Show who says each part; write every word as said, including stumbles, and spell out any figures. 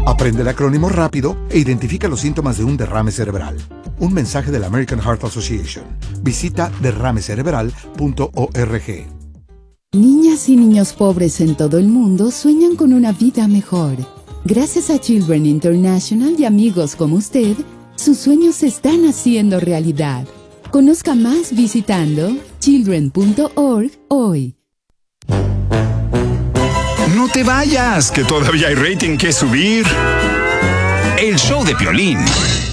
Speaker 1: Aprende el acrónimo rápido e identifica los síntomas de un derrame cerebral. Un mensaje de la American Heart Association. Visita derrame cerebral punto org.
Speaker 2: Niñas y niños pobres en todo el mundo sueñan con una vida mejor. Gracias a Children International y amigos como usted, sus sueños se están haciendo realidad. Conozca más visitando children punto org hoy.
Speaker 3: No te vayas, que todavía hay rating que subir. El show de Piolín.